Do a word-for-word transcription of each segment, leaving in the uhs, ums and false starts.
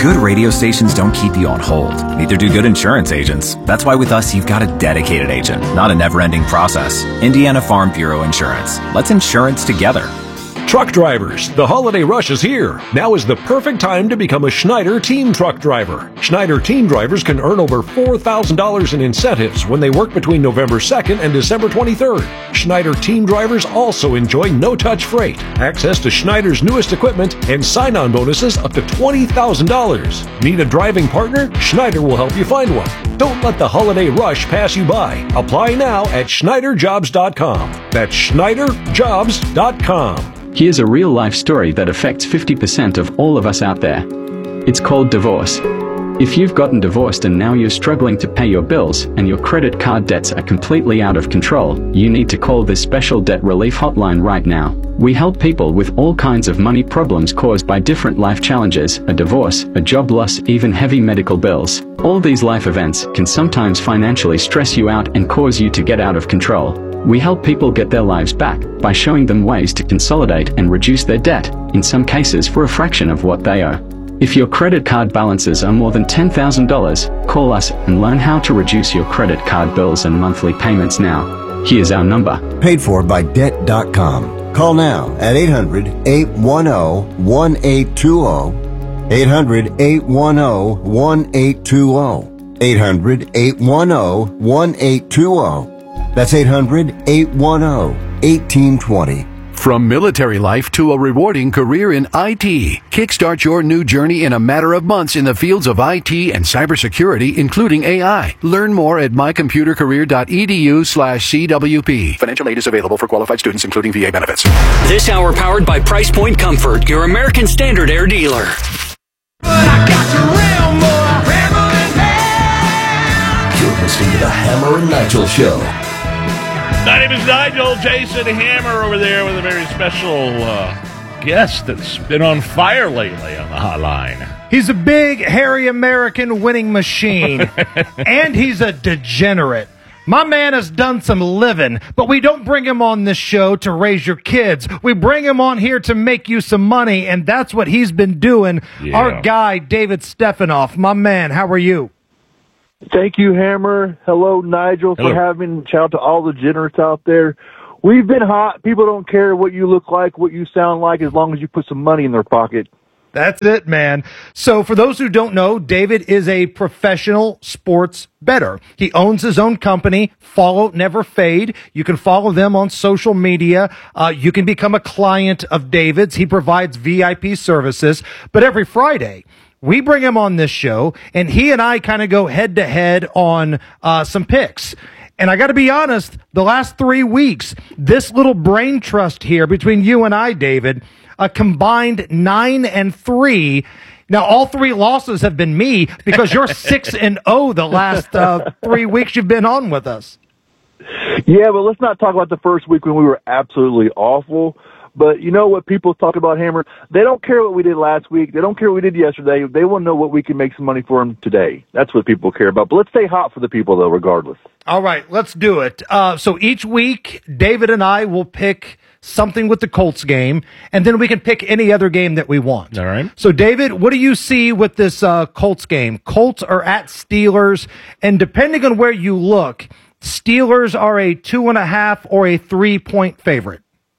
Good radio stations don't keep you on hold. Neither do good insurance agents. That's why with us, you've got a dedicated agent, not a never-ending process. Indiana Farm Bureau Insurance. Let's insurance together. Truck drivers, the holiday rush is here. Now is the perfect time to become a Schneider Team Truck Driver. Schneider Team Drivers can earn over four thousand dollars in incentives when they work between November second and December twenty-third. Schneider Team Drivers also enjoy no-touch freight, access to Schneider's newest equipment, and sign-on bonuses up to twenty thousand dollars. Need a driving partner? Schneider will help you find one. Don't let the holiday rush pass you by. Apply now at Schneider Jobs dot com. That's Schneider Jobs dot com. Here's a real-life story that affects fifty percent of all of us out there. It's called divorce. If you've gotten divorced and now you're struggling to pay your bills and your credit card debts are completely out of control, you need to call this special debt relief hotline right now. We help people with all kinds of money problems caused by different life challenges, a divorce, a job loss, even heavy medical bills. All these life events can sometimes financially stress you out and cause you to get out of control. We help people get their lives back by showing them ways to consolidate and reduce their debt, in some cases for a fraction of what they owe. If your credit card balances are more than ten thousand dollars, call us and learn how to reduce your credit card bills and monthly payments now. Here's our number. Paid for by debt dot com. Call now at eight hundred, eight one zero, one eight two zero, eight hundred, eight one zero, one eight two zero, eight hundred, eight one zero, one eight two zero. That's eight hundred, eight one zero, one eight two zero. From military life to a rewarding career in I T, kickstart your new journey in a matter of months in the fields of I T and cybersecurity, including A I. Learn more at my computer career dot e d u slash c w p. Financial aid is available for qualified students, including V A benefits. This hour powered by Price Point Comfort, your American Standard Air dealer. But I got to real more Hammer and You're listening to the Hammer and Nigel Show. My name is Nigel Jason Hammer over there with a very special uh, guest that's been on fire lately on the hotline. He's a big, hairy American winning machine, and he's a degenerate. My man has done some living, but we don't bring him on this show to raise your kids. We bring him on here to make you some money, and that's what he's been doing. Yeah. Our guy, David Stefanoff. My man, how are you? Thank you, Hammer. Hello, Nigel, for Hello. having me. Shout out to all the generous out there. We've been hot. People don't care what you look like, what you sound like, as long as you put some money in their pocket. That's it, man. So for those who don't know, David is a professional sports bettor. He owns his own company, Follow Never Fade. You can follow them on social media. Uh, you can become a client of David's. He provides V I P services. But every Friday, we bring him on this show, and he and I kind of go head-to-head on uh, some picks. And I got to be honest, the last three weeks, this little brain trust here between you and I, David, a combined nine and three. Now, all three losses have been me because you're six and oh the last uh, three weeks you've been on with us. Yeah, but let's not talk about the first week when we were absolutely awful. But you know what people talk about, Hammer? They don't care what we did last week. They don't care what we did yesterday. They want to know what we can make some money for them today. That's what people care about. But let's stay hot for the people, though, regardless. All right, let's do it. Uh, so each week, David and I will pick something with the Colts game, and then we can pick any other game that we want. All right. So, David, what do you see with this uh, Colts game? Colts are at Steelers, and depending on where you look, Steelers are a two and a half or a three-point favorite.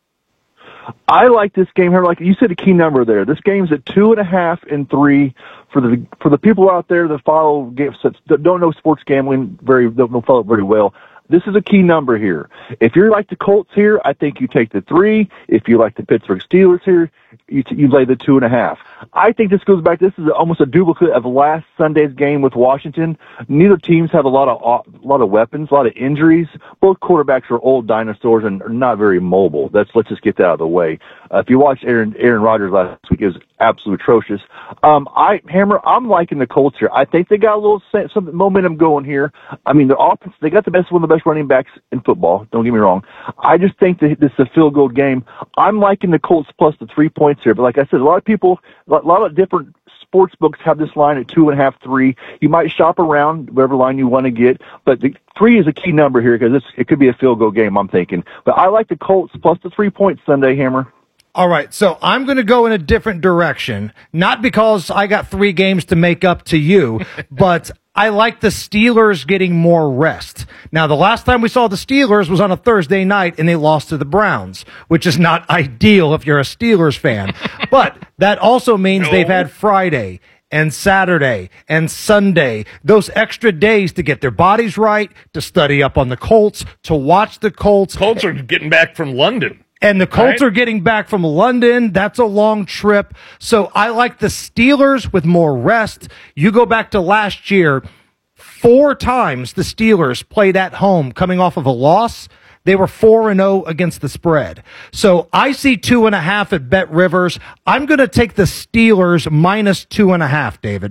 I like this game here. Like you said, a key number there. This game's at two and a half and three for the for the people out there that follow games that don't know sports gambling very don't follow it very well. This is a key number here. If you're like the Colts here, I think you take the three. If you like the Pittsburgh Steelers here, you, t- you lay the two and a half. I think this goes back. This is almost a duplicate of last Sunday's game with Washington. Neither teams have a lot of a lot of weapons, a lot of injuries. Both quarterbacks are old dinosaurs and are not very mobile. That's let's just get that out of the way. Uh, if you watched Aaron Aaron Rodgers last week, it was absolutely atrocious. Um, I Hammer, I'm liking the Colts here. I think they got a little some momentum going here. I mean, their offense, they got the best one of the best running backs in football. Don't get me wrong. I just think that this is a field goal game. I'm liking the Colts plus the three points here. But like I said, a lot of people, a lot of different sports books have this line at two and a half, three. You might shop around whatever line you want to get, but the three is a key number here because it could be a field goal game, I'm thinking. But I like the Colts plus the three points Sunday, Hammer. All right, so I'm going to go in a different direction, not because I got three games to make up to you, but I like the Steelers getting more rest. Now, the last time we saw the Steelers was on a Thursday night, and they lost to the Browns, which is not ideal if you're a Steelers fan. But that also means no. they've had Friday and Saturday and Sunday, those extra days to get their bodies right, to study up on the Colts, to watch the Colts. Colts are getting back from London. And the Colts right? are getting back from London. That's a long trip. So I like the Steelers with more rest. You go back to last year, four times the Steelers played at home coming off of a loss. They were four and oh against the spread. So I see two and a half at Bet Rivers. I'm going to take the Steelers minus two and a half, David.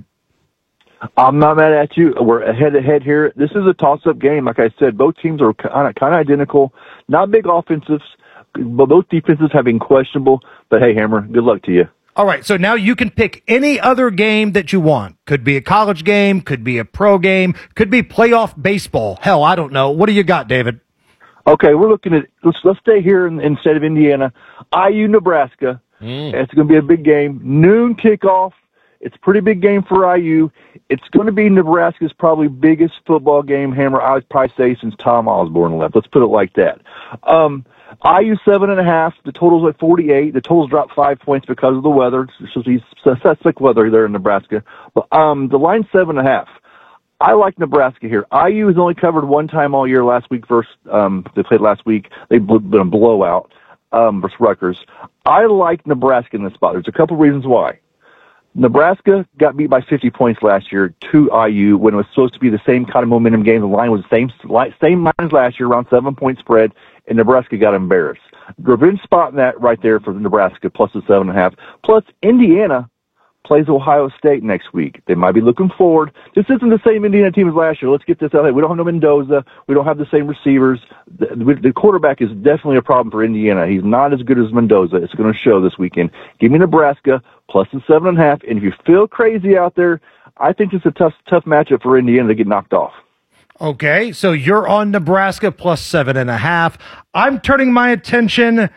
I'm not mad at you. We're head to head here. This is a toss-up game. Like I said, both teams are kind of kind of identical. Not big offensives. But both defenses have been questionable. But, hey, Hammer, good luck to you. All right, so now you can pick any other game that you want. Could be a college game, could be a pro game, could be playoff baseball. Hell, I don't know. What do you got, David? Okay, we're looking at let's, let's stay here in, in the state of Indiana. I U, Nebraska. Mm. It's going to be a big game. Noon kickoff. It's a pretty big game for I U. It's going to be Nebraska's probably biggest football game, Hammer, I would probably say, since Tom Osborne left. Let's put it like that. Um I U seven and a half. The total's at forty-eight. The total's dropped five points because of the weather. It's just these suspect weather there in Nebraska. But um, the line's seven and a half. I like Nebraska here. I U has only covered one time all year. Last week versus um, they played last week. They've been a blowout um, versus Rutgers. I like Nebraska in this spot. There's a couple reasons why. Nebraska got beat by fifty points last year to I U when it was supposed to be the same kind of momentum game. The line was the same same line as last year, around seven point spread, and Nebraska got embarrassed. Revenge spot in that right there for Nebraska, plus the seven and a half. Plus Indiana plays Ohio State next week. They might be looking forward. This isn't the same Indiana team as last year. Let's get this out there. We don't have no Mendoza. We don't have the same receivers. The, the quarterback is definitely a problem for Indiana. He's not as good as Mendoza. It's going to show this weekend. Give me Nebraska plus the seven and a half. And if you feel crazy out there, I think it's a tough, tough matchup for Indiana to get knocked off. Okay, so you're on Nebraska plus seven and a half. I'm turning my attention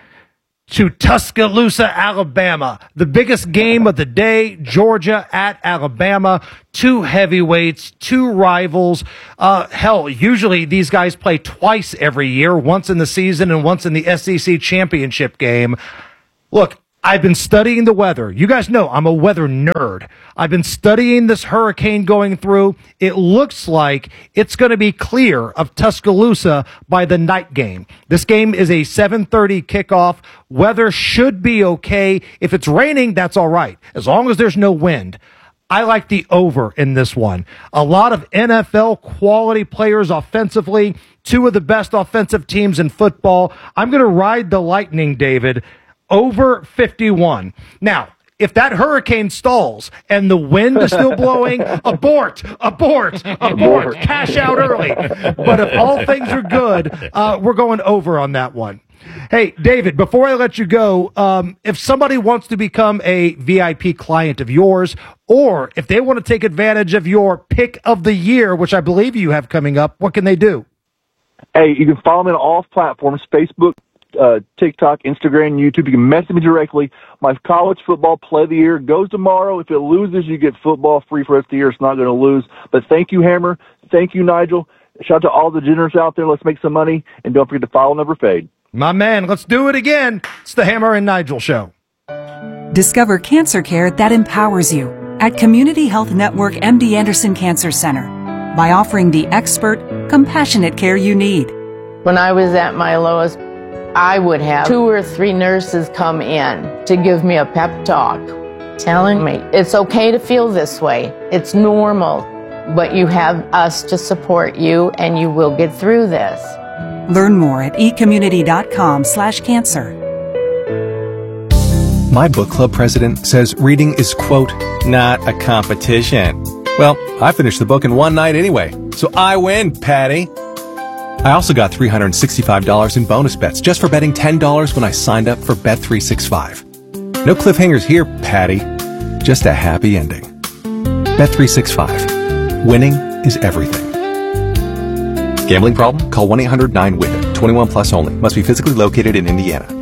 to Tuscaloosa, Alabama. The biggest game of the day, Georgia at Alabama. Two heavyweights, two rivals. Uh, hell, usually these guys play twice every year, once in the season and once in the S E C championship game. Look, I've been studying the weather. You guys know I'm a weather nerd. I've been studying this hurricane going through. It looks like it's going to be clear of Tuscaloosa by the night game. This game is a seven thirty kickoff. Weather should be okay. If it's raining, that's all right, as long as there's no wind. I like the over in this one. A lot of N F L quality players offensively, two of the best offensive teams in football. I'm going to ride the Lightning, David. Over fifty-one. Now, if that hurricane stalls and the wind is still blowing, abort, abort, abort, cash out early. But if all things are good, uh, we're going over on that one. Hey, David, before I let you go, um, if somebody wants to become a V I P client of yours, or if they want to take advantage of your pick of the year, which I believe you have coming up, what can they do? Hey, you can follow me on all platforms, Facebook, Uh, TikTok, Instagram, YouTube. You can message me directly. My college football play of the year goes tomorrow. If it loses, you get football free for the rest of the year. It's not going to lose. But thank you, Hammer. Thank you, Nigel. Shout out to all the generous out there. Let's make some money. And don't forget to follow Never Fade. My man, let's do it again. It's the Hammer and Nigel Show. Discover cancer care that empowers you at Community Health Network M D Anderson Cancer Center by offering the expert, compassionate care you need. When I was at my lowest, I would have two or three nurses come in to give me a pep talk, telling me it's okay to feel this way. It's normal, but you have us to support you and you will get through this. Learn more at ecommunity.com slash cancer. My book club president says reading is, quote, not a competition. Well, I finished the book in one night anyway, so I win, Patty. I also got three hundred sixty-five dollars in bonus bets just for betting ten dollars when I signed up for Bet three sixty-five. No cliffhangers here, Patty. Just a happy ending. Bet three sixty-five. Winning is everything. Gambling problem? Call one eight hundred nine W I T H. twenty-one plus only. Must be physically located in Indiana.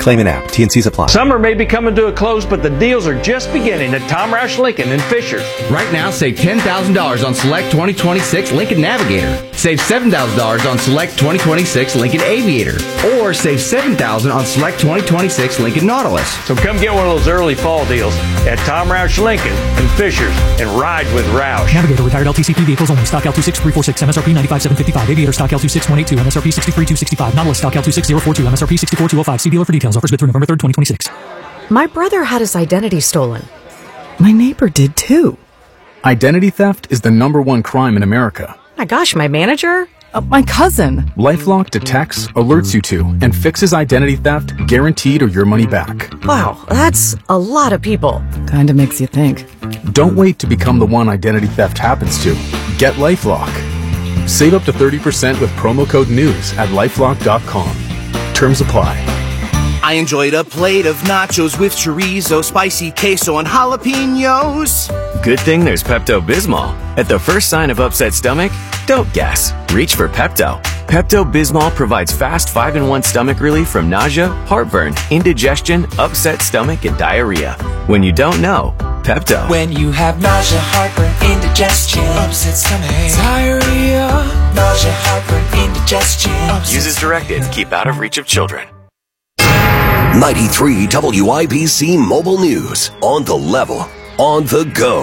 Claim an app. T and C's apply. Summer may be coming to a close, but the deals are just beginning at Tom Roush Lincoln in Fishers. Right now, save ten thousand dollars on select twenty twenty-six Lincoln Navigator. Save seven thousand dollars on select twenty twenty-six Lincoln Aviator. Or save seven thousand dollars on select twenty twenty-six Lincoln Nautilus. So come get one of those early fall deals at Tom Roush Lincoln in Fishers and ride with Roush. Navigator retired L T C P vehicles only. Stock L two six three four six, M S R P ninety-five seven fifty-five. Aviator stock L two six one eight two, M S R P sixty-three two sixty-five. Nautilus stock L two six zero four two, M S R P sixty-four two oh five. See dealer for details. Offers good through November third, twenty twenty-six. My brother had his identity stolen. My neighbor did too. Identity theft is the number one crime in America. My gosh, my manager? Uh, my cousin. LifeLock detects, alerts you to, and fixes identity theft, guaranteed or your money back. Wow, that's a lot of people. Kinda makes you think. Don't wait to become the one identity theft happens to. Get LifeLock. Save up to thirty percent with promo code NEWS at lifelock dot com. Terms apply. I enjoyed a plate of nachos with chorizo, spicy queso, and jalapenos. Good thing there's Pepto-Bismol. At the first sign of upset stomach, don't guess. Reach for Pepto. Pepto-Bismol provides fast five in one stomach relief from nausea, heartburn, indigestion, upset stomach, and diarrhea. When you don't know, Pepto. When you have nausea, heartburn, indigestion, upset stomach, diarrhea, nausea, heartburn, indigestion. Use as directed. Keep out of reach of children. ninety-three W I B C Mobile News. On the level. On the go.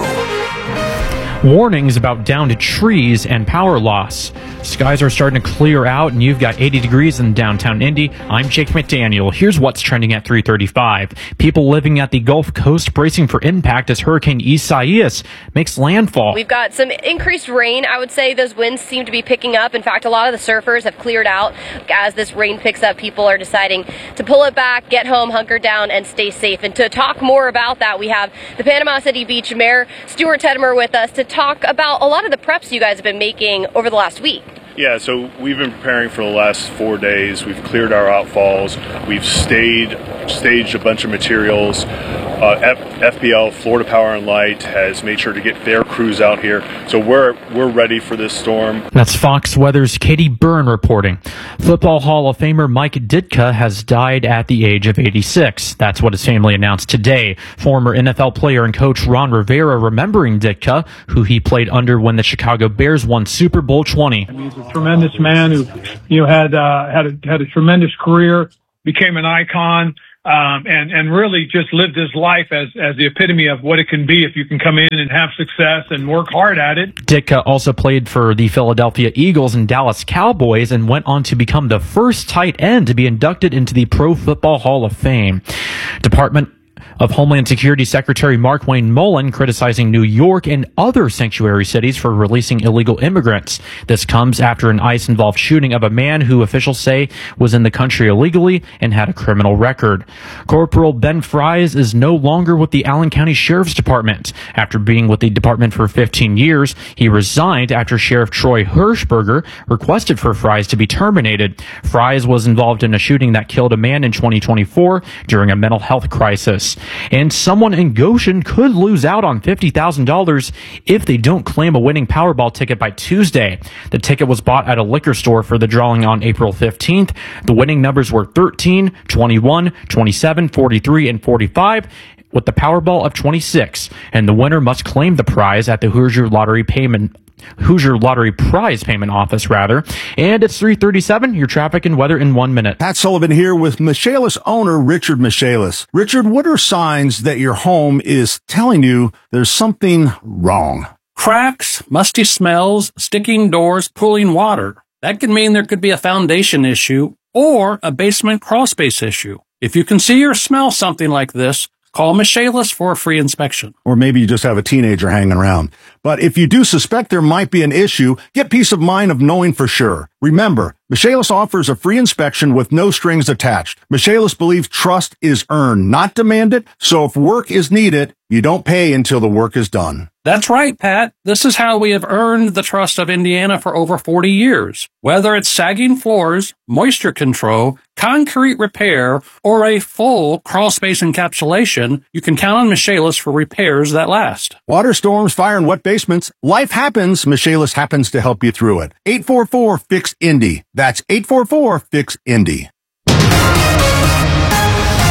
Warnings about downed trees and power loss. Skies are starting to clear out, and you've got eighty degrees in downtown Indy. I'm Jake McDaniel. Here's what's trending at three thirty-five. People living at the Gulf Coast bracing for impact as Hurricane Isaias makes landfall. We've got some increased rain. I would say those winds seem to be picking up. In fact, a lot of the surfers have cleared out. As this rain picks up, people are deciding to pull it back, get home, hunker down, and stay safe. And to talk more about that, we have the Panama City Beach Mayor Stuart Tedmer with us to talk about a lot of the preps you guys have been making over the last week. Yeah, so we've been preparing for the last four days. We've cleared our outfalls. We've stayed, staged a bunch of materials. Uh, F- FPL, Florida Power and Light, has made sure to get their crews out here. So we're we're ready for this storm. That's Fox Weather's Katie Byrne reporting. Football Hall of Famer Mike Ditka has died at the age of eighty-six. That's what his family announced today. Former N F L player and coach Ron Rivera remembering Ditka, who he played under when the Chicago Bears won Super Bowl twenty. I mean, he's a tremendous man who, you know, had uh, had a, had a tremendous career, became an icon. Um, and, and really just lived his life as, as the epitome of what it can be if you can come in and have success and work hard at it. Ditka also played for the Philadelphia Eagles and Dallas Cowboys and went on to become the first tight end to be inducted into the Pro Football Hall of Fame. Department of Homeland Security Secretary Mark Wayne Mullen criticizing New York and other sanctuary cities for releasing illegal immigrants. This comes after an ICE-involved shooting of a man who officials say was in the country illegally and had a criminal record. Corporal Ben Fries is no longer with the Allen County Sheriff's Department. After being with the department for fifteen years, he resigned after Sheriff Troy Hirschberger requested for Fries to be terminated. Fries was involved in a shooting that killed a man in twenty twenty-four during a mental health crisis. And someone in Goshen could lose out on fifty thousand dollars if they don't claim a winning Powerball ticket by Tuesday. The ticket was bought at a liquor store for the drawing on April fifteenth. The winning numbers were thirteen, twenty-one, twenty-seven, forty-three, and forty-five. With the Powerball of twenty-six. And the winner must claim the prize at the Hoosier Lottery Payment Hoosier Lottery Prize Payment Office, rather. And it's three thirty-seven, your traffic and weather in one minute. Pat Sullivan here with Michaelis owner Richard Michaelis. Richard, what are signs that your home is telling you there's something wrong? Cracks, musty smells, sticking doors, pooling water. That could mean there could be a foundation issue or a basement crawl space issue. If you can see or smell something like this, call Michaelis for a free inspection. Or maybe you just have a teenager hanging around. But if you do suspect there might be an issue, get peace of mind of knowing for sure. Remember, Michaelis offers a free inspection with no strings attached. Michaelis believes trust is earned, not demanded. So if work is needed, you don't pay until the work is done. That's right, Pat. This is how we have earned the trust of Indiana for over forty years. Whether it's sagging floors, moisture control, concrete repair, or a full crawl space encapsulation, you can count on Michaelis for repairs that last. Water storms, fire, and wet basements. Life happens. Michaelis happens to help you through it. eight four four, F I X, I N D Y. That's eight four four, F I X, I N D Y.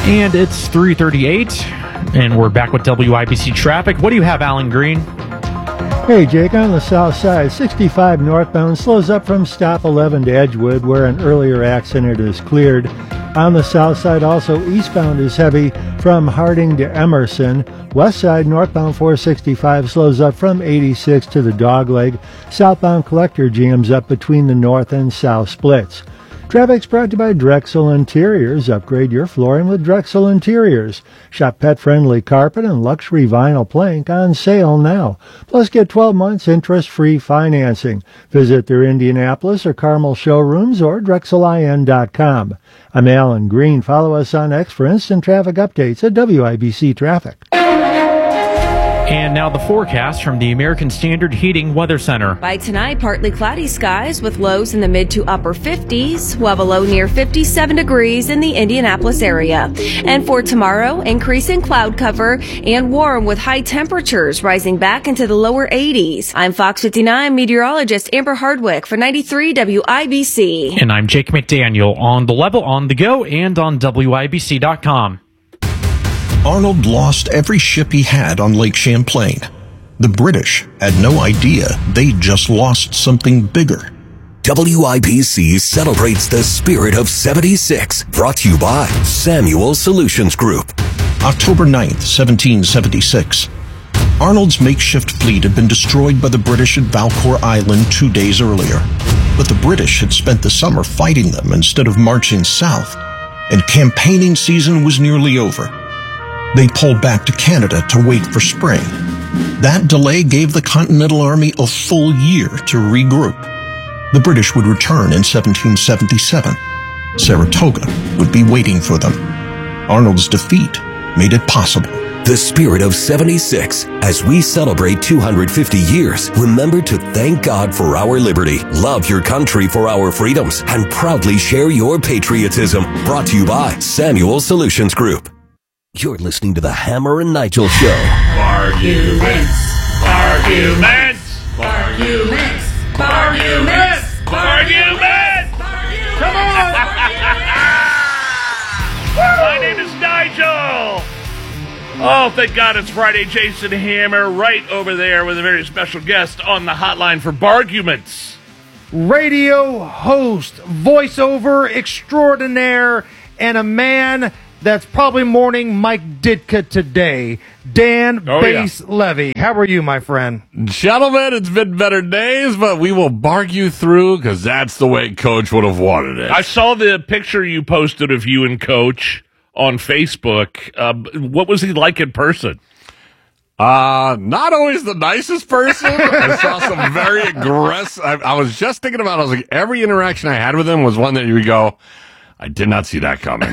And it's three thirty-eight, and we're back with W I B C traffic. What do you have, Alan Green? Hey, Jake, on the south side, sixty-five northbound slows up from stop eleven to Edgewood, where an earlier accident is cleared. On the south side, also eastbound is heavy from Harding to Emerson. West side, northbound four sixty-five slows up from eighty-six to the Dogleg. Southbound Collector jams up between the north and south splits. Traffic's brought to you by Drexel Interiors. Upgrade your flooring with Drexel Interiors. Shop pet-friendly carpet and luxury vinyl plank on sale now. Plus, get twelve months interest-free financing. Visit their Indianapolis or Carmel showrooms or drexel I N dot com. I'm Alan Green. Follow us on X for instant traffic updates at W I B C Traffic. And now the forecast from the American Standard Heating Weather Center. By tonight, partly cloudy skies with lows in the mid to upper fifties. We'll have a low near fifty-seven degrees in the Indianapolis area. And for tomorrow, increasing cloud cover and warm with high temperatures rising back into the lower eighties. I'm Fox fifty-nine meteorologist Amber Hardwick for ninety-three W I B C. And I'm Jake McDaniel on the level, on the go, and on W I B C dot com. Arnold lost every ship he had on Lake Champlain. The British had no idea they just lost something bigger. W I B C celebrates the spirit of seventy-six, brought to you by Samuel Solutions Group. October ninth, seventeen seventy-six. Arnold's makeshift fleet had been destroyed by the British at Valcour Island two days earlier. But the British had spent the summer fighting them instead of marching south, and campaigning season was nearly over. They pulled back to Canada to wait for spring. That delay gave the Continental Army a full year to regroup. The British would return in seventeen seventy-seven. Saratoga would be waiting for them. Arnold's defeat made it possible. The spirit of seventy-six. As we celebrate two hundred fifty years, remember to thank God for our liberty, love your country for our freedoms, and proudly share your patriotism. Brought to you by Samuel Solutions Group. You're listening to the Hammer and Nigel Show. Arguments, arguments, arguments, arguments, arguments. Come on! My name is Nigel. Oh, thank God it's Friday. Jason Hammer right over there with a very special guest on the hotline for Barguments. Radio host, voiceover extraordinaire, and a man that's probably mourning Mike Ditka today, Dan Oh, Bass yeah. Levy. How are you, my friend? Gentlemen, it's been better days, but we will bargue through because that's the way Coach would have wanted it. I saw the picture you posted of you and Coach on Facebook. Uh, what was he like in person? Uh, not always the nicest person. I saw some very aggressive. I, I was just thinking about it. I was like, every interaction I had with him was one that you would go, I did not see that coming.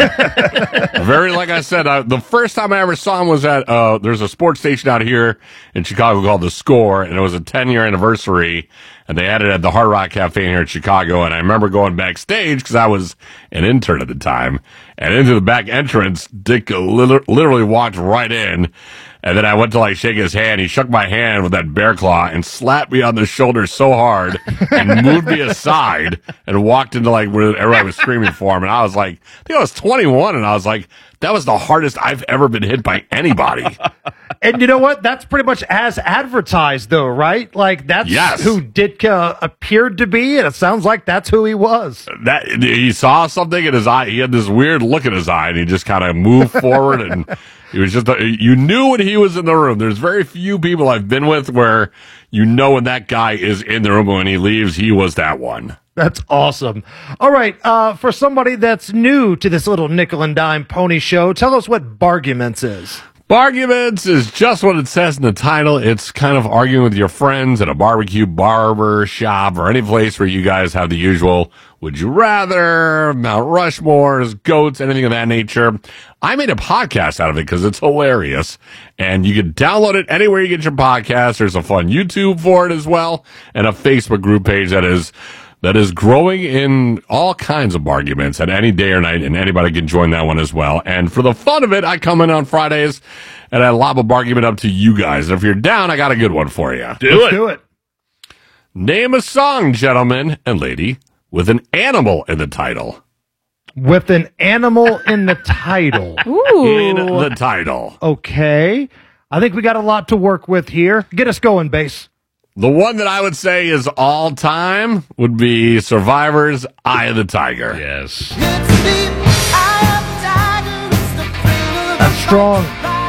Very, like I said, I, the first time I ever saw him was at, uh, there's a sports station out here in Chicago called The Score, and it was a ten-year anniversary, and they had it at the Hard Rock Cafe here in Chicago, and I remember going backstage, because I was an intern at the time, and into the back entrance, Dick liter- literally walked right in, and then I went to like shake his hand. He shook my hand with that bear claw and slapped me on the shoulder so hard and moved me aside and walked into like where everybody was screaming for him. And I was like, I think I was twenty-one, and I was like, that was the hardest I've ever been hit by anybody. And you know what? That's pretty much as advertised, though, right? Like, that's Yes. who Ditka appeared to be, and it sounds like that's who he was. That he saw something in his eye. He had this weird look in his eye, and he just kind of moved forward, and he was just. A, you knew when he was in the room. There's very few people I've been with where you know when that guy is in the room, and when he leaves, he was that one. That's awesome. All right, uh, for somebody that's new to this little nickel and dime pony show, tell us what Barguments is. Barguments is just what it says in the title. It's kind of arguing with your friends at a barbecue, barber shop, or any place where you guys have the usual would you rather, Mount Rushmores, goats, anything of that nature. I made a podcast out of it because it's hilarious, and you can download it anywhere you get your podcast. There's a fun YouTube for it as well, and a Facebook group page that is that is growing in all kinds of arguments at any day or night, and anybody can join that one as well. And for the fun of it, I come in on Fridays, and I lob a argument up to you guys. And if you're down, I got a good one for you. Do Let's it. do it. Name a song, gentlemen and lady, with an animal in the title. With an animal in the title. In the title. Okay. I think we got a lot to work with here. Get us going, Bass. The one that I would say is all time would be Survivor's Eye of the Tiger. Yes. That's strong.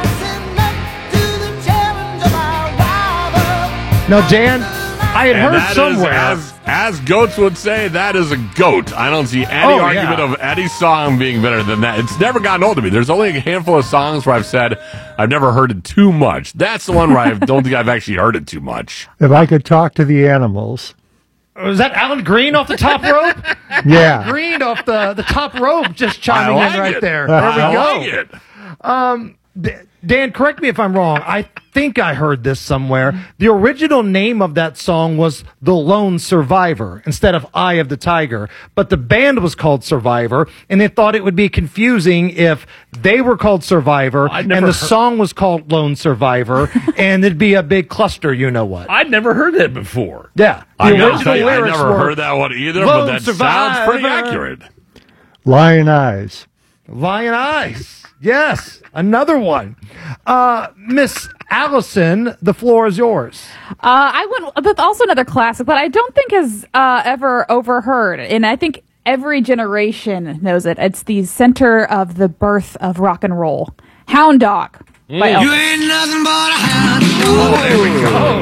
Now, Dan, I had And heard that is, somewhere. as, as goats would say, that is a goat. I don't see any Oh, argument yeah. of any song being better than that. It's never gotten old to me. There's only a handful of songs where I've said I've never heard it too much. That's the one where I don't think I've actually heard it too much. If I could talk to the animals. Was that Alan Green off the top rope? Yeah. Alan Green off the, the top rope just chiming I like in right it. there. There we I go. like it. Um, D- Dan, correct me if I'm wrong. I think I heard this somewhere. The original name of that song was The Lone Survivor instead of Eye of the Tiger. But the band was called Survivor, and they thought it would be confusing if they were called Survivor and the heard- song was called Lone Survivor, and it'd be a big cluster, you know what. I'd never heard that before. Yeah. The I gotta original tell you, I lyrics never were heard that one either, Lone but that Survivor. sounds pretty accurate. Lion eyes. Lion Eyes. Yes, another one. Uh, Miss Allison, the floor is yours. Uh, I went, but also another classic, but I don't think has uh, ever overheard, and I think every generation knows it. It's the center of the birth of rock and roll, Hound Dog. By You Elvis. ain't nothing but a hound Oh, there we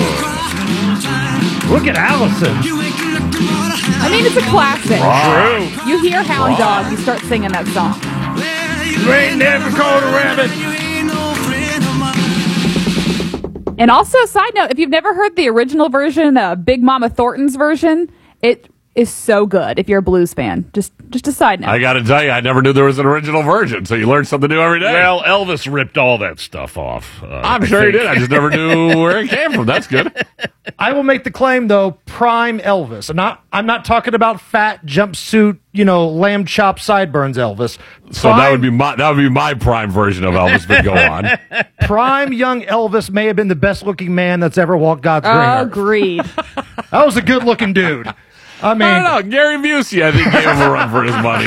go. Look at Allison. I mean, it's a classic. True. You hear Hound Dog, you start singing that song. You ain't never caught a rabbit. And also, side note, if you've never heard the original version, uh, Big Mama Thornton's version, it is so good if you're a blues fan. Just just a side note. I got to tell you, I never knew there was an original version, so you learn something new every day. Well, Elvis ripped all that stuff off. Uh, I'm I sure he think. did. I just never knew where it came from. That's good. I will make the claim, though, prime Elvis. I'm not, I'm not talking about fat jumpsuit, you know, lamb chop sideburns Elvis. So that would be my that would be my prime version of Elvis, but go on. Prime young Elvis may have been the best looking man that's ever walked God's green earth. Agreed. That was a good looking dude. I mean, I don't know. Gary Busey, I think, gave him a run for his money.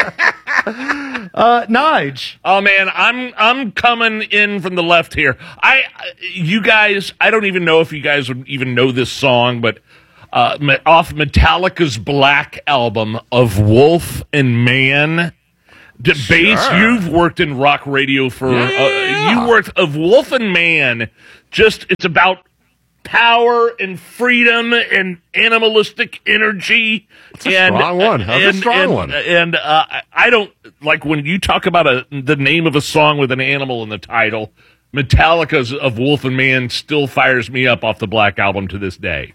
uh, Nige. Oh man, I'm I'm coming in from the left here. I, you guys, I don't even know if you guys would even know this song, but uh, off Metallica's Black album of Wolf and Man. D- Sure. Bass, you've worked in rock radio for. Yeah, yeah, uh, yeah. you worked of Wolf and Man. Just it's about power and freedom and animalistic energy. It's a and, strong one. That's a and, strong and, one. And uh, I- I don't like when you talk about a, the name of a song with an animal in the title. Metallica's of Wolf and Man still fires me up off the Black album to this day.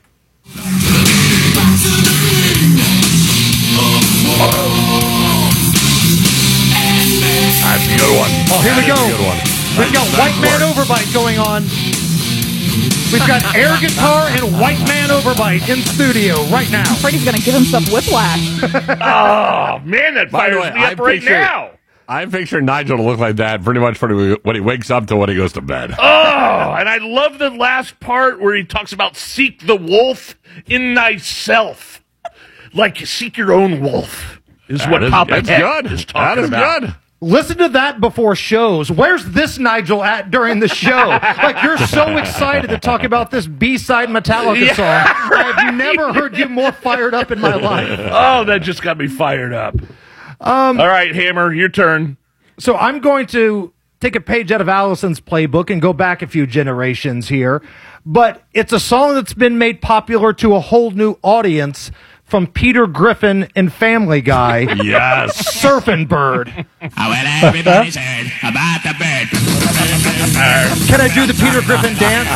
That's a good one. Oh, here we That go. is a good one. We've got Nice White Man work. Overbite going on. We've got air guitar and White Man Overbite in studio right now. I'm afraid he's going to give himself whiplash. Oh, man, that By the fires way, me I up right picture- now. I picture Nigel to look like that pretty much from when he wakes up to when he goes to bed. Oh, and I love the last part where he talks about seek the wolf in thyself. Like, seek your own wolf is That what is- Papa that's Heck good. is That talking is about. good. Listen to that before shows. Where's this Nigel at during the show? Like, you're so excited to talk about this B-side Metallica Yeah, song. I've never heard you more fired up in my life. Oh, that just got me fired up. Um, All right, Hammer, your turn. So I'm going to take a page out of Allison's playbook and go back a few generations here. But it's a song that's been made popular to a whole new audience from Peter Griffin and Family Guy. Yes. Surfing Bird. Oh, well, everybody's heard about the bird. Can I do the Peter Griffin dance?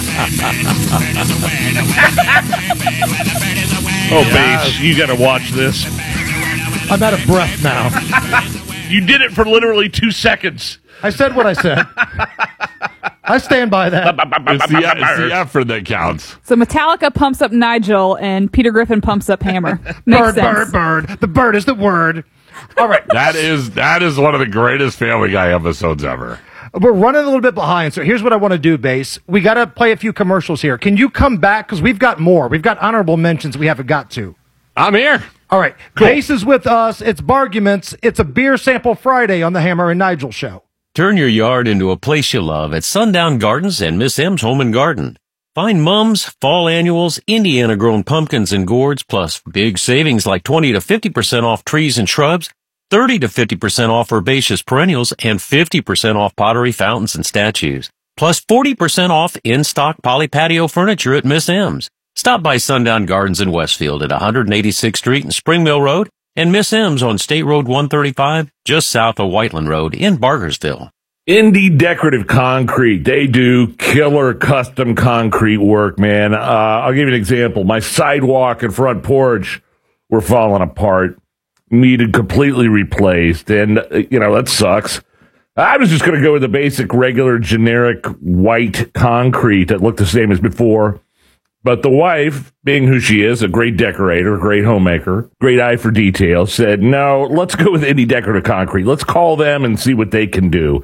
Oh, Bass, you got to watch this. I'm out of breath now. You did it for literally two seconds. I said what I said. I stand by that. It's the, it's the effort that counts. So Metallica pumps up Nigel and Peter Griffin pumps up Hammer. Makes Bird, sense. bird, bird. The bird is the word. All right. That is that is one of the greatest Family Guy episodes ever. We're running a little bit behind, so here's what I want to do, Bass. We got to play a few commercials here. Can you come back? Because we've got more. We've got honorable mentions we haven't got to. I'm here. All right. Base is with us. It's Barguments. It's a beer sample Friday on the Hammer and Nigel show. Turn your yard into a place you love at Sundown Gardens and Miss M's Home and Garden. Find mums, fall annuals, Indiana-grown pumpkins and gourds, plus big savings like twenty to fifty percent off trees and shrubs, thirty to fifty percent off herbaceous perennials, and fifty percent off pottery, fountains, and statues. Plus forty percent off in-stock poly patio furniture at Miss M's. Stop by Sundown Gardens in Westfield at one eighty-sixth Street and Spring Mill Road, and Miss M's on State Road one thirty-five, just south of Whiteland Road in Bargersville. Indy Decorative Concrete. They do killer custom concrete work, man. Uh, I'll give you an example. My sidewalk and front porch were falling apart, needed completely replaced, and, uh, you know, that sucks. I was just going to go with the basic, regular, generic white concrete that looked the same as before. But the wife, being who she is, a great decorator, a great homemaker, great eye for detail, said, no, let's go with Indy Decorative Concrete. Let's call them and see what they can do.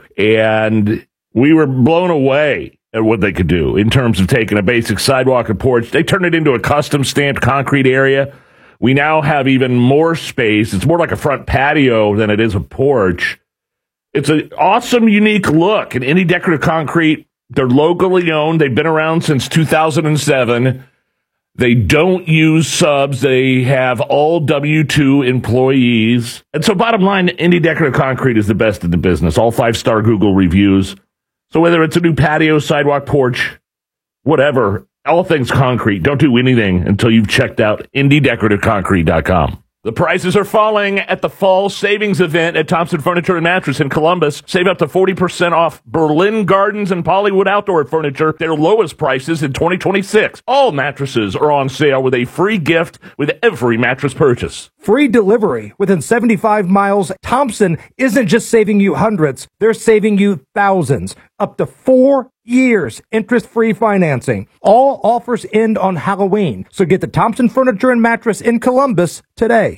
And we were blown away at what they could do in terms of taking a basic sidewalk and porch. They turned it into a custom stamped concrete area. We now have even more space. It's more like a front patio than it is a porch. It's an awesome, unique look. And Indy Decorative Concrete, they're locally owned. They've been around since two thousand seven. They don't use subs. They have all W two employees. And so bottom line, Indy Decorative Concrete is the best in the business. All five-star Google reviews. So whether it's a new patio, sidewalk, porch, whatever, all things concrete, don't do anything until you've checked out Indy Decorative Concrete dot com. The prices are falling at the fall savings event at Thompson Furniture and Mattress in Columbus. Save up to forty percent off Berlin Gardens and Pollywood Outdoor Furniture, their lowest prices in twenty twenty-six. All mattresses are on sale with a free gift with every mattress purchase. Free delivery within seventy-five miles. Thompson isn't just saving you hundreds, they're saving you thousands. Up to four years interest-free financing. All offers end on Halloween. So get the Thompson Furniture and Mattress in Columbus today.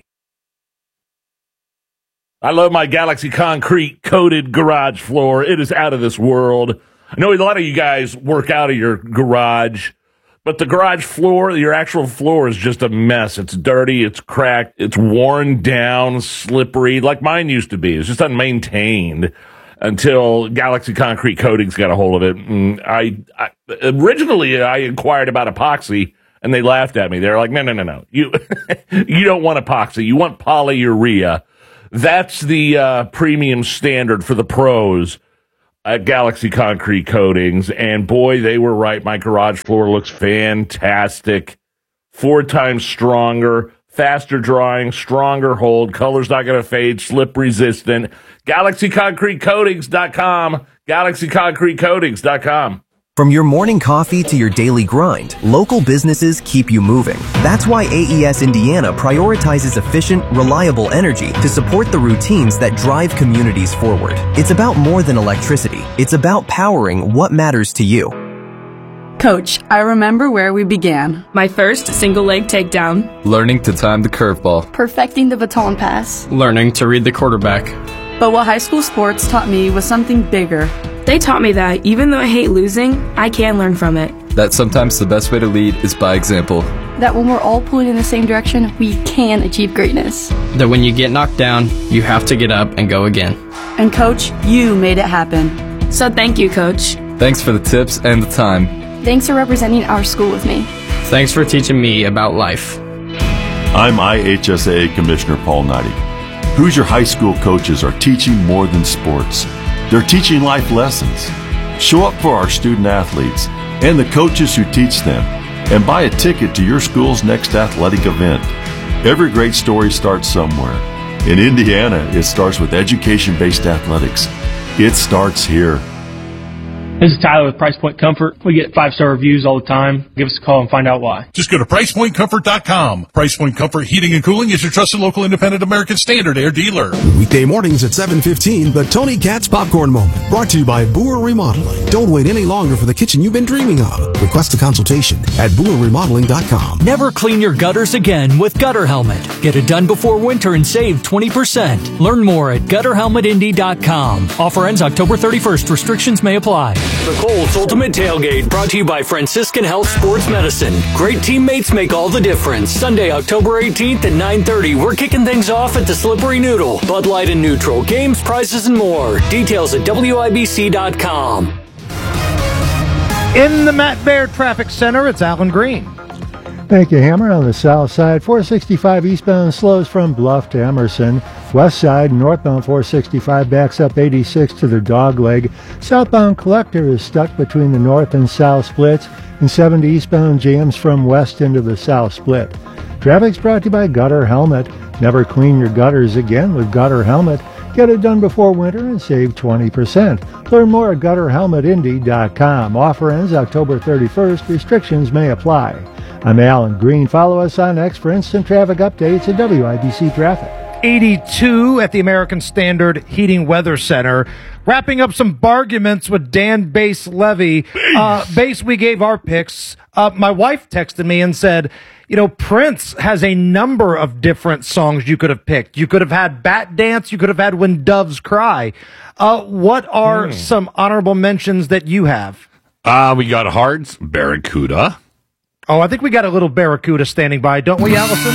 I love my Galaxy Concrete coated garage floor. It is out of this world. I know a lot of you guys work out of your garage, but the garage floor, your actual floor, is just a mess. It's dirty, it's cracked, it's worn down, slippery, like mine used to be. It's just unmaintained until Galaxy Concrete Coatings got a hold of it. And I, I originally I inquired about epoxy, and they laughed at me. They're like, no, no, no, no. You, you don't want epoxy. You want polyurea. That's the uh, premium standard for the pros at Galaxy Concrete Coatings. And boy, they were right. My garage floor looks fantastic. Four times stronger, faster drying, stronger hold. Color's not going to fade, slip resistant. Galaxy Concrete Coatings dot com. Galaxy Concrete Coatings dot com. From your morning coffee to your daily grind, local businesses keep you moving. That's why A E S Indiana prioritizes efficient, reliable energy to support the routines that drive communities forward. It's about more than electricity. It's about powering what matters to you. Coach, I remember where we began. My first single leg takedown. Learning to time the curveball. Perfecting the baton pass. Learning to read the quarterback. But what high school sports taught me was something bigger. They taught me that even though I hate losing, I can learn from it. That sometimes the best way to lead is by example. That when we're all pulling in the same direction, we can achieve greatness. That when you get knocked down, you have to get up and go again. And Coach, you made it happen. So thank you, Coach. Thanks for the tips and the time. Thanks for representing our school with me. Thanks for teaching me about life. I'm I H S A A Commissioner Paul Knighty. Hoosier High School coaches are teaching more than sports. They're teaching life lessons. Show up for our student athletes and the coaches who teach them, and buy a ticket to your school's next athletic event. Every great story starts somewhere. In Indiana, it starts with education-based athletics. It starts here. This is Tyler with Price Point Comfort. We get five-star reviews all the time. Give us a call and find out why. Just go to price point comfort dot com. Price Point Comfort Heating and Cooling is your trusted local independent American Standard Air dealer. Weekday mornings at seven fifteen, the Tony Katz Popcorn Moment. Brought to you by Boer Remodeling. Don't wait any longer for the kitchen you've been dreaming of. Request a consultation at boer remodeling dot com. Never clean your gutters again with Gutter Helmet. Get it done before winter and save twenty percent. Learn more at gutter helmet indy dot com. Offer ends October thirty-first. Restrictions may apply. The Colts Ultimate Tailgate, brought to you by Franciscan Health Sports Medicine. Great teammates make all the difference. Sunday, October eighteenth at nine thirty. We're kicking things off at the Slippery Noodle. Bud Light and Neutral. Games, prizes, and more. Details at W I B C dot com. In the Matt Baird Traffic Center, it's Alan Green. Thank you, Hammer. On the south side, four sixty-five eastbound slows from Bluff to Emerson. West side, northbound four sixty-five backs up eighty-six to the Dogleg. Southbound Collector is stuck between the north and south splits, and seventy eastbound jams from west into the south split. Traffic's brought to you by Gutter Helmet. Never clean your gutters again with Gutter Helmet. Get it done before winter and save twenty percent. Learn more at gutter helmet indy dot com. Offer ends October thirty-first. Restrictions may apply. I'm Alan Green. Follow us on X for instant traffic updates at W I B C Traffic. eighty-two at the American Standard Heating Weather Center. Wrapping up some barguments with Dan Bass Levy. Uh, Bass, we gave our picks. Uh, my wife texted me and said, you know, Prince has a number of different songs you could have picked. You could have had Bat Dance. You could have had When Doves Cry. Uh, what are Hmm. some honorable mentions that you have? Uh, we got Hearts, Barracuda. Oh, I think we got a little Barracuda standing by, don't we, Allison?